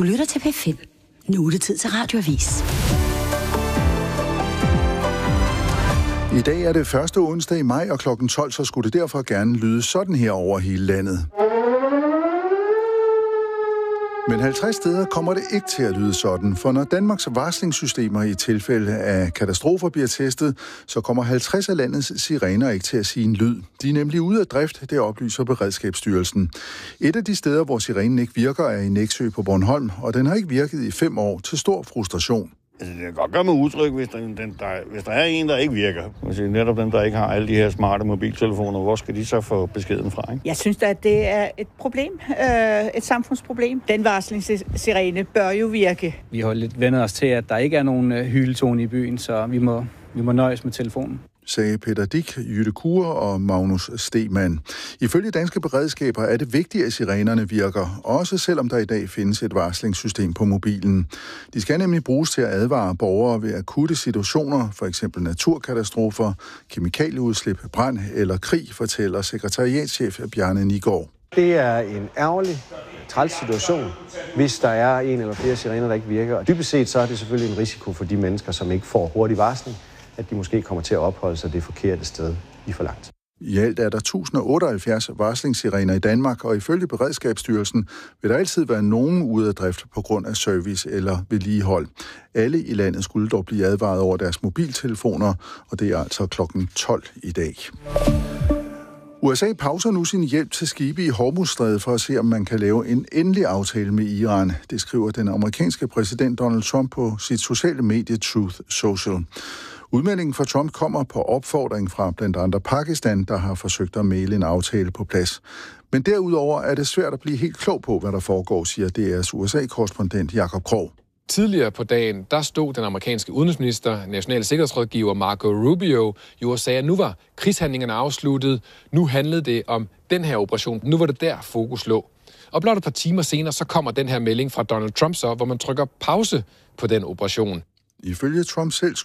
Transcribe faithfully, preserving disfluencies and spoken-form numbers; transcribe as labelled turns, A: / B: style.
A: lytter til P fem. Nu er det tid til Radioavis.
B: I dag er det første onsdag i maj, og klokken tolv, så skulle det derfor gerne lyde sådan her over hele landet. Men halvtreds steder kommer det ikke til at lyde sådan, for når Danmarks varslingssystemer i tilfælde af katastrofer bliver testet, så kommer halvtreds af landets sirener ikke til at sige en lyd. De er nemlig ude af drift, det oplyser Beredskabsstyrelsen. Et af de steder, hvor sirenen ikke virker, er i Nexø på Bornholm, og den har ikke virket i fem år til stor frustration.
C: Altså, det kan godt gøre mig utryg, hvis der, den, der, hvis der er en, der ikke virker. Altså, netop dem, der ikke har alle de her smarte mobiltelefoner, hvor skal de så få beskeden fra? Ikke?
D: Jeg synes at det er et problem, øh, et samfundsproblem. Den varslingssirene bør jo virke.
E: Vi har lidt vendt os til, at der ikke er nogen hyletone i byen, så vi må, vi må nøjes med telefonen,
B: sagde Peter Dick, Jytte Kure og Magnus Stemann. Ifølge danske beredskaber er det vigtigt, at sirenerne virker, også selvom der i dag findes et varslingssystem på mobilen. De skal nemlig bruges til at advare borgere ved akutte situationer, for eksempel naturkatastrofer, kemikalieudslip, brand eller krig, fortæller sekretariatschef Bjarne Nigård.
F: Det er en ærgerlig, træls situation, hvis der er en eller flere sirener, der ikke virker. Og dybest set så er det selvfølgelig en risiko for de mennesker, som ikke får hurtig varsling, at de måske kommer til at opholde sig det forkerte sted i for lang tid.
B: I alt er der et tusind og otteoghalvfjerds varslingssirener i Danmark, og ifølge Beredskabsstyrelsen vil der altid være nogen ude af drift på grund af service eller vedligehold. Alle i landet skulle dog blive advaret over deres mobiltelefoner, og det er altså klokken tolv i dag. U S A pauser nu sin hjælp til skibe i Hormuzstrædet for at se, om man kan lave en endelig aftale med Iran. Det skriver den amerikanske præsident Donald Trump på sit sociale medie Truth Social. Udmeldingen fra Trump kommer på opfordring fra blandt andre Pakistan, der har forsøgt at mægle en aftale på plads. Men derudover er det svært at blive helt klog på, hvad der foregår, siger D R's U S A-korrespondent Jakob Krog.
G: Tidligere på dagen, der stod den amerikanske udenrigsminister, national sikkerhedsrådgiver Marco Rubio, jo og sagde, at nu var krigshandlingerne afsluttet. Nu handlede det om den her operation. Nu var det der fokus lå. Og blot et par timer senere, så kommer den her melding fra Donald Trump så, hvor man trykker pause på den operation.
B: Ifølge Trump selv